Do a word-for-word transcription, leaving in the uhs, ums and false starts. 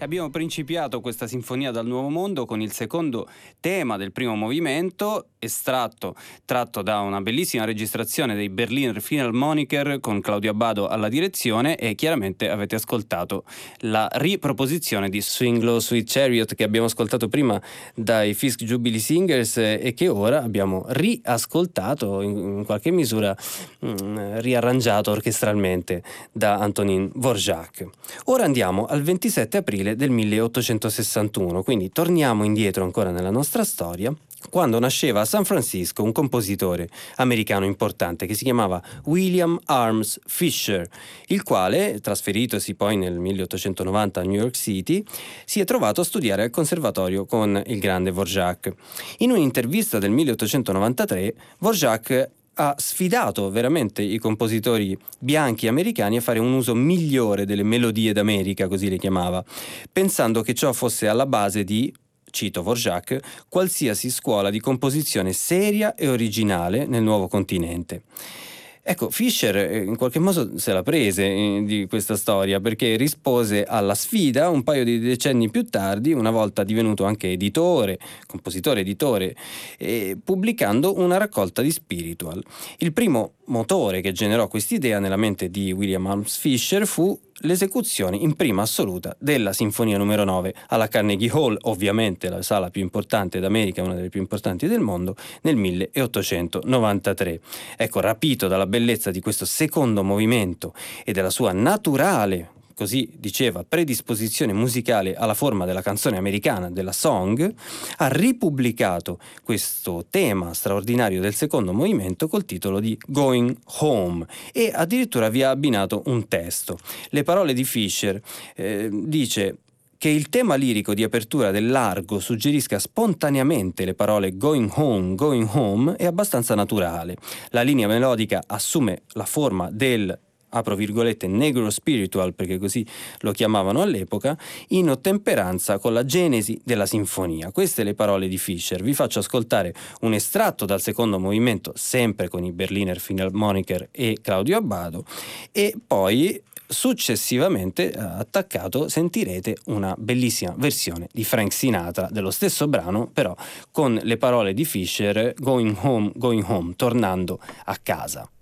Abbiamo principiato questa sinfonia dal Nuovo Mondo con il secondo tema del primo movimento, estratto, tratto da una bellissima registrazione dei Berliner Philharmoniker con Claudio Abbado alla direzione, e chiaramente avete ascoltato la riproposizione di Swing Low Sweet Chariot che abbiamo ascoltato prima dai Fisk Jubilee Singers e che ora abbiamo riascoltato in qualche misura mh, riarrangiato orchestralmente da Antonin Dvorak. Ora andiamo al ventisette aprile del milleottocentosessantuno, quindi torniamo indietro ancora nella nostra storia, quando nasceva a San Francisco un compositore americano importante che si chiamava William Arms Fisher, il quale, trasferitosi poi nel milleottocentonovanta a New York City, si è trovato a studiare al conservatorio con il grande Dvorak. In un'intervista del milleottocentonovantatré, Dvorak ha sfidato veramente i compositori bianchi americani a fare un uso migliore delle melodie d'America, così le chiamava, pensando che ciò fosse alla base di, cito Dvorak, qualsiasi scuola di composizione seria e originale nel nuovo continente. Ecco, Fisher in qualche modo se la prese di questa storia, perché rispose alla sfida un paio di decenni più tardi, una volta divenuto anche editore, compositore editore, eh, pubblicando una raccolta di spiritual. Il primo motore che generò quest'idea nella mente di William Arms Fisher fu l'esecuzione in prima assoluta della Sinfonia numero nove alla Carnegie Hall, ovviamente la sala più importante d'America, una delle più importanti del mondo, nel milleottocentonovantatré. Ecco, rapito dalla bellezza di questo secondo movimento e della sua naturale, così diceva, predisposizione musicale alla forma della canzone americana, della song, ha ripubblicato questo tema straordinario del secondo movimento col titolo di Going Home e addirittura vi ha abbinato un testo. Le parole di Fisher eh, dice che il tema lirico di apertura del largo suggerisca spontaneamente le parole going home, going home è abbastanza naturale. La linea melodica assume la forma del, apro virgolette, negro spiritual, perché così lo chiamavano all'epoca, in ottemperanza con la genesi della sinfonia. Queste le parole di Fisher. Vi faccio ascoltare un estratto dal secondo movimento, sempre con i Berliner Philharmoniker e Claudio Abbado, e poi successivamente attaccato sentirete una bellissima versione di Frank Sinatra dello stesso brano, però con le parole di Fisher, going home, going home, tornando a casa.